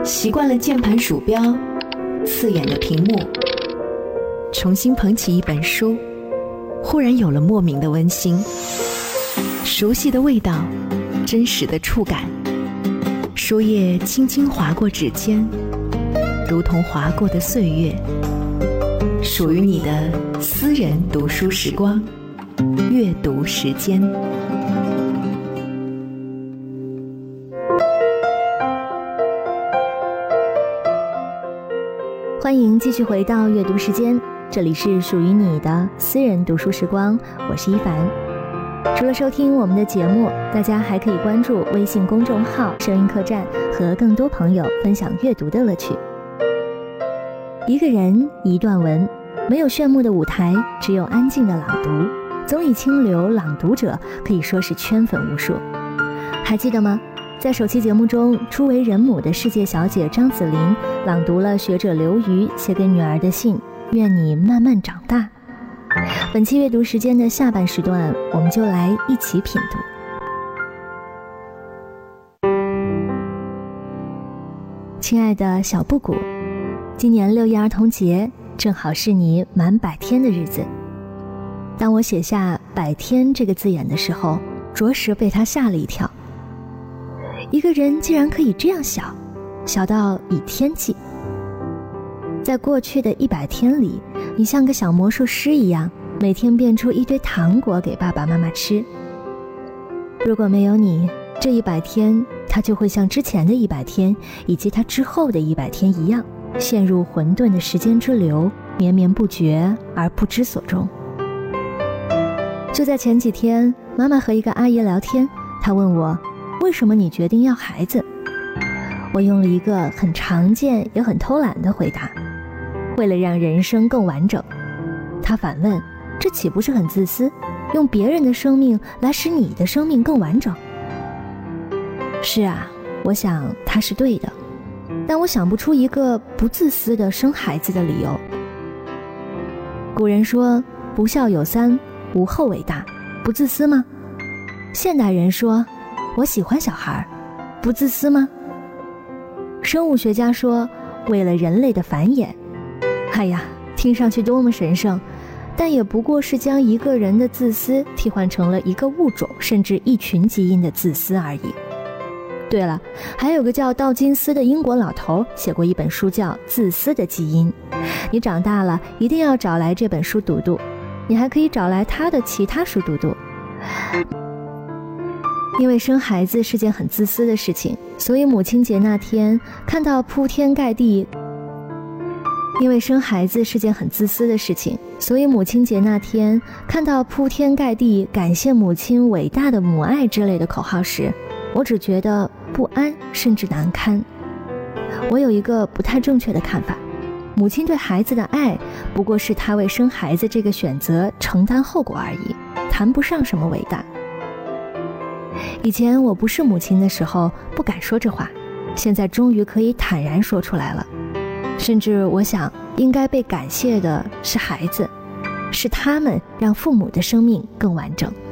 习惯了键盘鼠标，刺眼的屏幕，重新捧起一本书，忽然有了莫名的温馨。熟悉的味道，真实的触感，书页轻轻划过指尖，如同划过的岁月，属于你的私人读书时光，阅读时间。 欢迎继续回到阅读时间，这里是属于你的私人读书时光，我是一凡。除了收听我们的节目，大家还可以关注微信公众号声音客栈，和更多朋友分享阅读的乐趣。一个人一段文，没有炫目的舞台，只有安静的朗读。综艺清流朗读者可以说是圈粉无数。还记得吗？在首期节目中，初为人母的世界小姐张子琳朗读了学者刘瑜写给女儿的信，愿你慢慢长大。本期阅读时间的下半时段，我们就来一起品读。亲爱的小布谷，今年6一儿童节正好是你满100天的日子。当我写下100天这个字眼的时候，着实被他吓了一跳。一个人竟然可以这样小，小到以天计。在过去的100天里，你像个小魔术师一样，每天变出一堆糖果给爸爸妈妈吃。如果没有你，这100天它就会像之前的100天以及它之后的100天一样，陷入混沌的时间之流，绵绵不绝而不知所终。就在前几天，妈妈和一个阿姨聊天，她问我，为什么你决定要孩子？我用了一个很常见也很偷懒的回答，为了让人生更完整。他反问，这岂不是很自私？用别人的生命来使你的生命更完整？是啊，我想他是对的，但我想不出一个不自私的生孩子的理由。古人说，不孝有三，无后为大，不自私吗？现代人说，我喜欢小孩，不自私吗？生物学家说，为了人类的繁衍。哎呀，听上去多么神圣，但也不过是将一个人的自私替换成了一个物种甚至一群基因的自私而已。对了，还有个叫道金斯的英国老头写过一本书叫《自私的基因》，你长大了一定要找来这本书读读，你还可以找来他的其他书读读。因为生孩子是件很自私的事情，所以母亲节那天看到铺天盖地感谢母亲伟大的母爱之类的口号时，我只觉得不安甚至难堪。我有一个不太正确的看法，母亲对孩子的爱不过是她为生孩子这个选择承担后果而已，谈不上什么伟大。以前我不是母亲的时候不敢说这话，现在终于可以坦然说出来了。甚至我想，应该被感谢的是孩子，是他们让父母的生命更完整，